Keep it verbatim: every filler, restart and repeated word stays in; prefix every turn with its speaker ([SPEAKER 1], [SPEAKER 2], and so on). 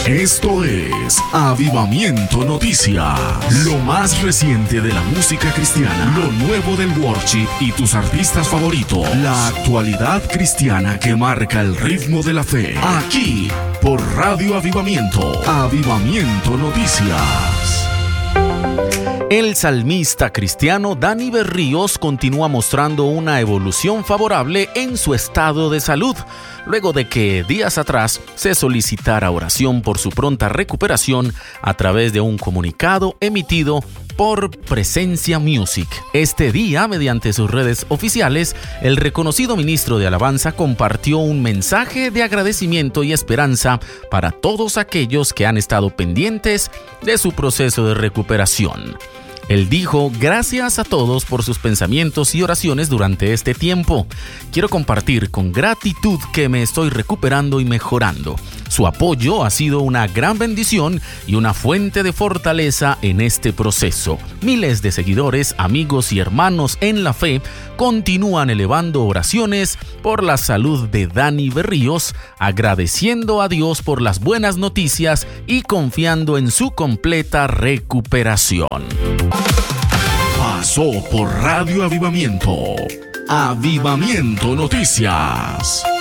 [SPEAKER 1] Esto es Avivamiento Noticias. Lo más reciente de la música cristiana, lo nuevo del worship y tus artistas favoritos. La actualidad cristiana que marca el ritmo de la fe. Aquí, por Radio Avivamiento. Avivamiento Noticias.
[SPEAKER 2] El salmista cristiano Dani Berríos continúa mostrando una evolución favorable en su estado de salud, luego de que días atrás se solicitara oración por su pronta recuperación a través de un comunicado emitido por Presencia Music. Este día, mediante sus redes oficiales, el reconocido ministro de Alabanza compartió un mensaje de agradecimiento y esperanza para todos aquellos que han estado pendientes de su proceso de recuperación. Él dijo: gracias a todos por sus pensamientos y oraciones durante este tiempo. Quiero compartir con gratitud que me estoy recuperando y mejorando. Su apoyo ha sido una gran bendición y una fuente de fortaleza en este proceso. Miles de seguidores, amigos y hermanos en la fe continúan elevando oraciones por la salud de Dani Berríos, agradeciendo a Dios por las buenas noticias y confiando en su completa recuperación.
[SPEAKER 1] Pasó por Radio Avivamiento. Avivamiento Noticias.